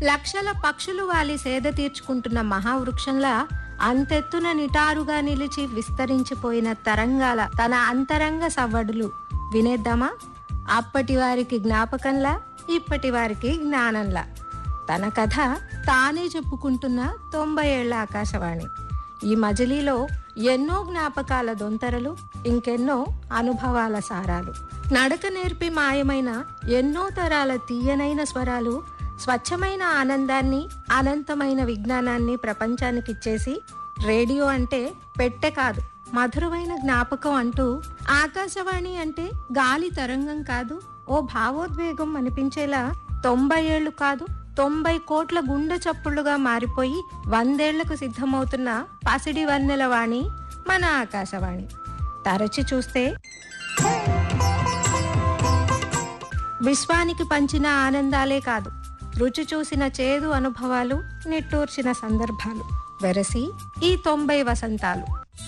లక్షల పక్షులు వాలి సేద తీర్చుకుంటున్న మహావృక్షంలా అంతెత్తున నిటారుగా నిలిచి విస్తరించిపోయిన తరంగాల తన అంతరంగ సవ్వడులు వినేద్దామా? అప్పటి వారికి జ్ఞాపకంలా, ఇప్పటి వారికి జ్ఞానంలా తన కథ తానే చెప్పుకుంటున్న 90 ఏళ్ల ఆకాశవాణి. ఈ మజిలీలో ఎన్నో జ్ఞాపకాల దొంతరలు, ఇంకెన్నో అనుభవాల సారాలు, నడక నేర్పి మాయమైన ఎన్నో తరాల తీయనైన స్వరాలు, స్వచ్ఛమైన ఆనందాన్ని, అనంతమైన విజ్ఞానాన్ని ప్రపంచానికిచ్చేసి రేడియో అంటే పెట్టె కాదు, మధురమైన జ్ఞాపకం అంటూ, ఆకాశవాణి అంటే గాలి తరంగం కాదు, ఓ భావోద్వేగం అనిపించేలా 90 ఏళ్లు కాదు 90 కోట్ల గుండె చప్పుళ్లుగా మారిపోయి 100 ఏళ్లకు సిద్ధమవుతున్న పసిడి వన్నెల వాణి మన ఆకాశవాణి. తరచి చూస్తే విశ్వానికి పంచిన ఆనందాలే కాదు, రుచి చూసిన చేదు అనుభవాలు, నిట్టూర్చిన సందర్భాలు వెరసి ఈ 90 వసంతాలు.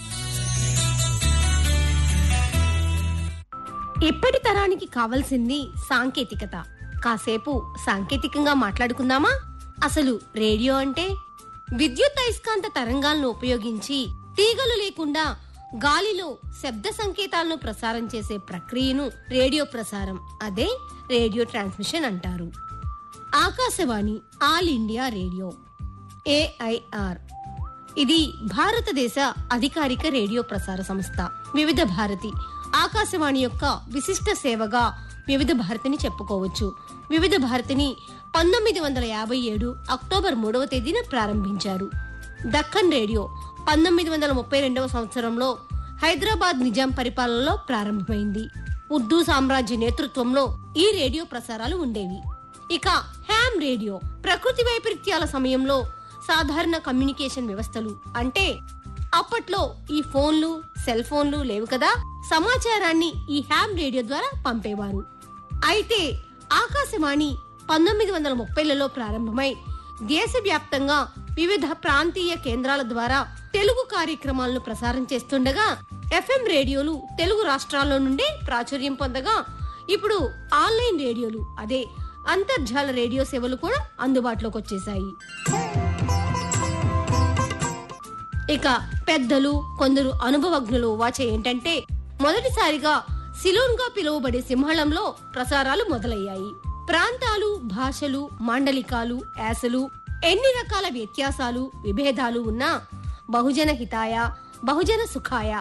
ఇప్పటి తరానికి కావాల్సింది సాంకేతికత. కాసేపు సాంకేతికంగా మాట్లాడుకుందామా? అసలు రేడియో అంటే విద్యుత్ అయస్కాంత తరంగాలను ఉపయోగించి తీగలు లేకుండా గాలిలో శబ్ద సంకేతాలను ప్రసారం చేసే ప్రక్రియను రేడియో ప్రసారం, అదే రేడియో ట్రాన్స్మిషన్ అంటారు. Akashvani all India radio AIR ఇది భారతదేశ అధికారిక రేడియో ప్రసార సంస్థ. వివిధ భారతి ఆకాశవాణి యొక్క విశిష్ట సేవగా వివిధ భారతిని చెప్పుకోవచ్చు. వివిధ భారతిని 1957 అక్టోబర్ 3వ తేదీన ప్రారంభించారు. దక్కన్ రేడియో 1932 సంవత్సరంలో హైదరాబాద్ నిజాం పరిపాలనలో ప్రారంభమైంది. ఉర్దూ సామ్రాజ్య నేతృత్వంలో ఈ రేడియో ప్రసారాలు ఉండేవి. ఇక హ్యామ్ రేడియో ప్రకృతి వైపరీత్యాల సమయంలో సాధారణ కమ్యూనికేషన్ వ్యవస్థలు, అంటే అప్పట్లో ఈ ఫోన్లు, సెల్ ఫోన్లు లేవు కదా, సమాచారాన్ని ఈ హ్యామ్ రేడియో ద్వారా పంపేవారు. అయితే ఆకాశవాణి 1930లలో ప్రారంభమై దేశవ్యాప్తంగా వివిధ ప్రాంతీయ కేంద్రాల ద్వారా తెలుగు కార్యక్రమాలను ప్రసారం చేస్తుండగా, FM రేడియోలు తెలుగు రాష్ట్రాల్లో నుండే ప్రాచుర్యం పొందగా, ఇప్పుడు ఆన్లైన్ రేడియోలు, అదే అంతర్జాల రేడియో సేవలు కూడా అందుబాటులోకి వచ్చేసాయి. ఇక పెద్దలు, కొందరు అనుభవజ్ఞులు వాచే ఏంటంటే, మొదటిసారిగా సిలోన్ గా పిలువబడే సింహళంలో ప్రసారాలు మొదలయ్యాయి. ప్రాంతాలు, భాషలు, మాండలికాలు, యాసలు, ఎన్ని రకాల వ్యత్యాసాలు, విభేదాలు ఉన్నా బహుజన హితాయ, బహుజన సుఖాయ